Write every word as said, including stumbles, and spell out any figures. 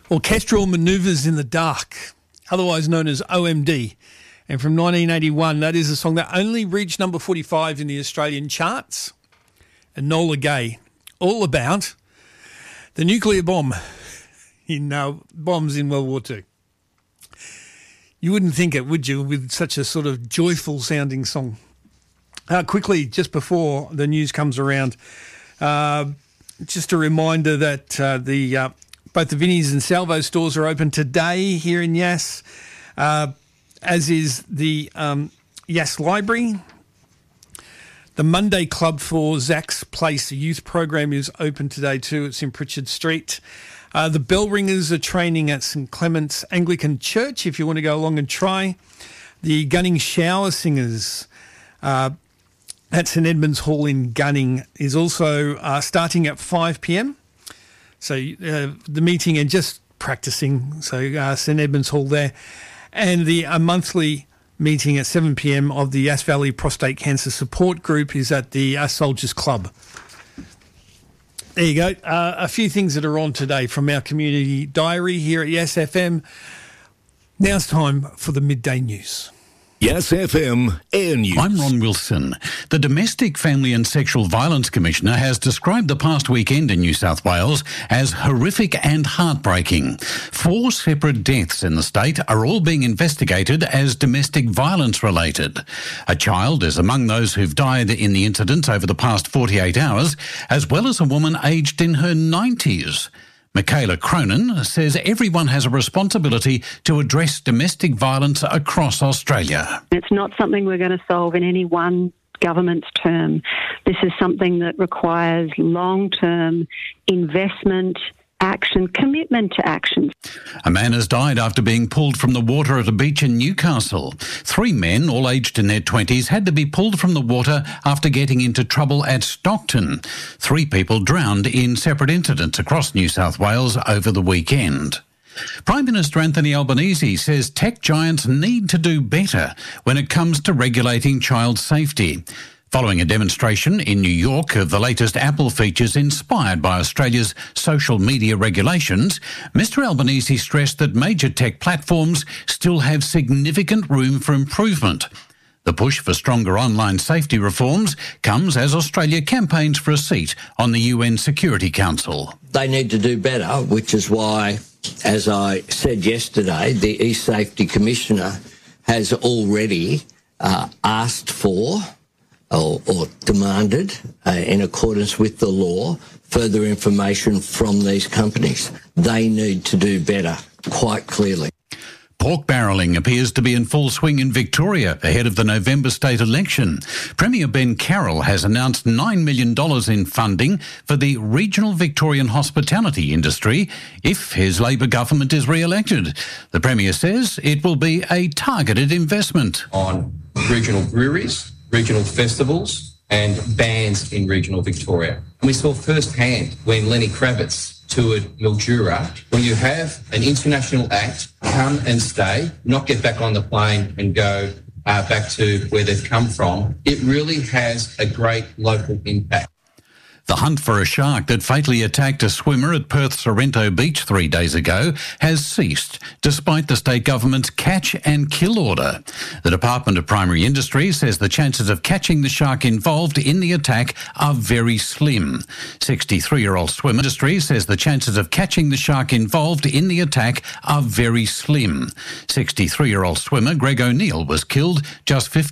Orchestral Manoeuvres in the Dark, otherwise known as O M D. And from nineteen eighty-one, that is a song that only reached number forty-five in the Australian charts. Enola Gay, all about the nuclear bomb in uh, bombs in World War Two. You wouldn't think it, would you, with such a sort of joyful sounding song? Uh, quickly, just before the news comes around, uh, just a reminder that uh, the uh, both the Vinnies and Salvo stores are open today here in Yass, uh, as is the um, Yass Library. The Monday Club for Zach's Place youth program is open today too. It's in Pritchard Street. Uh, the Bell Ringers are training at St Clement's Anglican Church if you want to go along and try. The Gunning Shower Singers uh, at St Edmunds Hall in Gunning is also uh, starting at five p.m. So uh, the meeting and just practicing. So uh, St Edmunds Hall there. And the uh, monthly meeting at seven p.m. of the Yass Valley Prostate Cancer Support Group is at the uh, Soldiers Club. There you go. Uh, a few things that are on today from our community diary here at Yass F M. Now it's time for the midday news. Yass F M Air News. I'm Ron Wilson. The Domestic, Family and Sexual Violence Commissioner has described the past weekend in New South Wales as horrific and heartbreaking. Four separate deaths in the state are all being investigated as domestic violence related. A child is among those who've died in the incidents over the past forty-eight hours, as well as a woman aged in her nineties. Michaela Cronin says everyone has a responsibility to address domestic violence across Australia. It's not something we're going to solve in any one government's term. This is something that requires long-term investment, action, commitment to action. A man has died after being pulled from the water at a beach in Newcastle. Three men, all aged in their twenties, had to be pulled from the water after getting into trouble at Stockton. Three people drowned in separate incidents across New South Wales over the weekend. Prime Minister Anthony Albanese says tech giants need to do better when it comes to regulating child safety. Following a demonstration in New York of the latest Apple features inspired by Australia's social media regulations, Mister Albanese stressed that major tech platforms still have significant room for improvement. The push for stronger online safety reforms comes as Australia campaigns for a seat on the U N Security Council. They need to do better, which is why, as I said yesterday, the e-Safety Commissioner has already uh, asked for Or, or demanded, uh, in accordance with the law, further information from these companies. They need to do better, quite clearly. Pork barrelling appears to be in full swing in Victoria ahead of the November state election. Premier Ben Carroll has announced nine million dollars in funding for the regional Victorian hospitality industry if his Labor government is re-elected. The Premier says it will be a targeted investment on regional breweries, regional festivals and bands in regional Victoria. And we saw firsthand when Lenny Kravitz toured Mildura, when you have an international act come and stay, not get back on the plane and go uh, back to where they've come from, it really has a great local impact. The hunt for a shark that fatally attacked a swimmer at Perth's Sorrento Beach three days ago has ceased, despite the state government's catch and kill order. The Department of Primary Industry says the chances of catching the shark involved in the attack are very slim. sixty-three-year-old swimmer industry says the chances of catching the shark involved in the attack are very slim. sixty-three-year-old swimmer Greg O'Neill was killed just fifteen